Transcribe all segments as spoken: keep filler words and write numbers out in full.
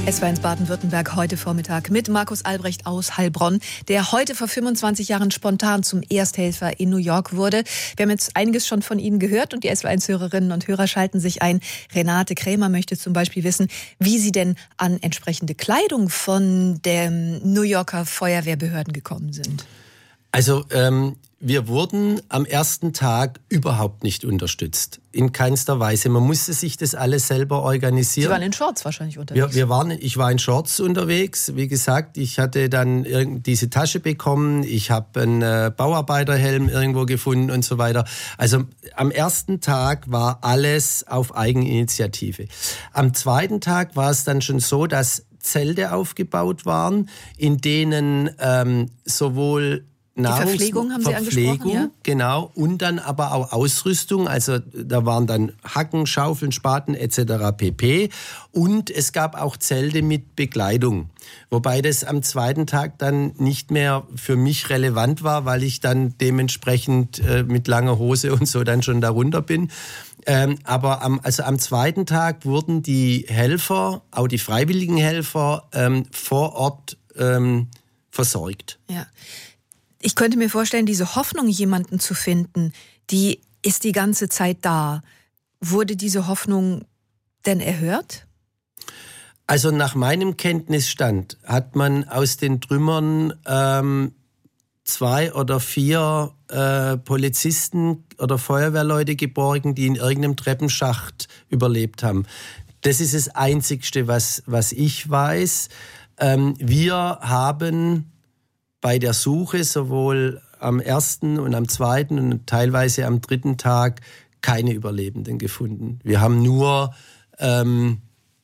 S W R eins Baden-Württemberg heute Vormittag mit Markus Albrecht aus Heilbronn, der heute vor fünfundzwanzig Jahren spontan zum Ersthelfer in New York wurde. Wir haben jetzt einiges schon von Ihnen gehört und die S W R eins Hörerinnen und Hörer schalten sich ein. Renate Krämer möchte zum Beispiel wissen, wie sie denn an entsprechende Kleidung von den New Yorker Feuerwehrbehörden gekommen sind. Also ähm, wir wurden am ersten Tag überhaupt nicht unterstützt. In keinster Weise. Man musste sich das alles selber organisieren. Sie waren in Shorts wahrscheinlich unterwegs. Wir, wir waren, ich war in Shorts unterwegs. Wie gesagt, ich hatte dann diese Tasche bekommen. Ich habe einen äh, Bauarbeiterhelm irgendwo gefunden und so weiter. Also am ersten Tag war alles auf Eigeninitiative. Am zweiten Tag war es dann schon so, dass Zelte aufgebaut waren, in denen ähm, sowohl Nahrungs- Die Verpflegung haben Sie Verpflegung, angesprochen, ja? Genau, und dann aber auch Ausrüstung, also da waren dann Hacken, Schaufeln, Spaten et cetera pp. Und es gab auch Zelte mit Bekleidung, wobei das am zweiten Tag dann nicht mehr für mich relevant war, weil ich dann dementsprechend äh, mit langer Hose und so dann schon darunter bin. Ähm, aber am, also am zweiten Tag wurden die Helfer, auch die freiwilligen Helfer, ähm, vor Ort ähm, versorgt. Ja. Ich könnte mir vorstellen, diese Hoffnung, jemanden zu finden, die ist die ganze Zeit da. Wurde diese Hoffnung denn erhört? Also nach meinem Kenntnisstand hat man aus den Trümmern ähm, zwei oder vier äh, Polizisten oder Feuerwehrleute geborgen, die in irgendeinem Treppenschacht überlebt haben. Das ist das Einzigste, was, was ich weiß. Ähm, wir haben bei der Suche sowohl am ersten und am zweiten und teilweise am dritten Tag keine Überlebenden gefunden. Wir haben nur ähm,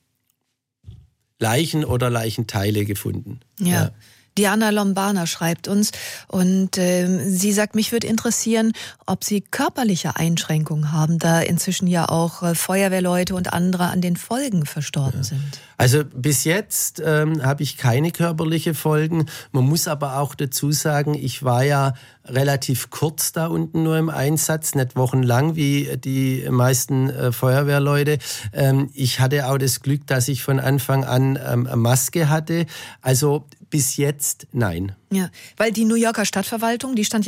Leichen oder Leichenteile gefunden. Ja. ja. Diana Lombana schreibt uns und äh, sie sagt, mich würde interessieren, ob Sie körperliche Einschränkungen haben, da inzwischen ja auch äh, Feuerwehrleute und andere an den Folgen verstorben ja. sind. Also bis jetzt ähm, habe ich keine körperliche Folgen. Man muss aber auch dazu sagen, ich war ja relativ kurz da unten nur im Einsatz, nicht wochenlang wie die meisten äh, Feuerwehrleute. Ähm, ich hatte auch das Glück, dass ich von Anfang an ähm, eine Maske hatte. Also bis jetzt nein. Ja, weil die New Yorker Stadtverwaltung, die stand ja